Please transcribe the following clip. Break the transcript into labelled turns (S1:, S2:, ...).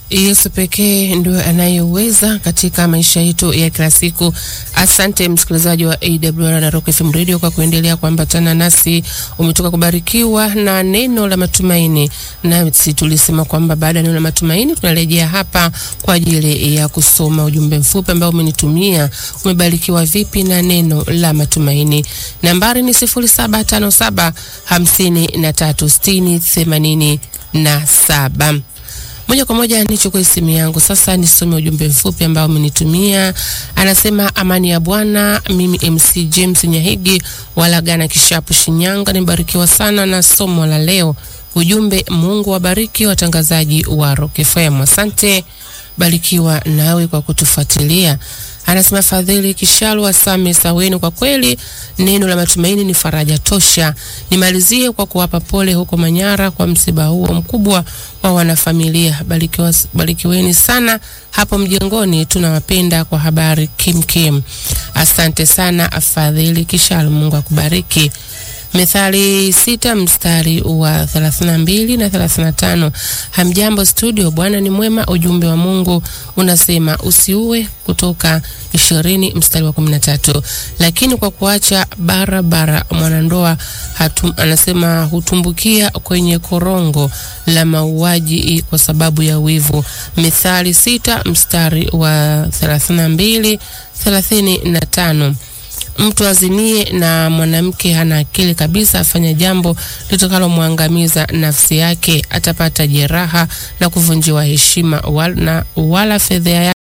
S1: Yesu pekee ndio anayeweza katika maisha yetu ya kila siku. Asante msikilizaji wa AWR na Rock FM Radio kwa kuendelea kuambatana nasi. Umetoka kubarikiwa na neno la matumaini, na sisi tulisema kwamba baada ya neno la matumaini tunarejea hapa kwa ajili ya kusoma ujumbe mfupi ambao umenitumia. Umebarikiwa vipi na neno la matumaini? Nambari ni 0757 5360 87. Moja kwa moja nichukue simu yangu sasa nisome ujumbe mfupi ambao umenitumia. Anasema amani ya Bwana, mimi MC James Nyahigi wala Gana Kishapu Shinyanga, nibarikiwa sana na somo la leo. Ujumbe, Mungu wabariki watangazaji wa Rock FM. Asante, barikiwa nawe kwa kutufuatilia. Anasema Fadhili Kishalu wa Same Saweni, kwa kweli neno la matumaini ni faraja tosha. Nimalizie kwa kuwapa pole huko Manyara kwa msiba huo mkubwa wa wanafamilia. Barikiweni sana hapo mjengoni, tunawapenda kwa habari kimkim. Asante sana Fadhili Kishalu, Mungu akubariki. Methali 6 mstari wa 32 na 35. Hamjambo studio, Bwana ni mwema. Ujumbe wa Mungu unasema usiue, kutoka 20 mstari wa 13. Lakini kwa kuacha barabara mwanandoa anasema hutumbukia kwenye korongo la mauaji kwa sababu ya wivu. Methali 6 mstari wa 32 35. Mtu azinie na mwanamke hana akili kabisa, afanya jambo litakalo muangamiza nafsi yake, atapata jeraha na kuvunjiwa heshima wala fedha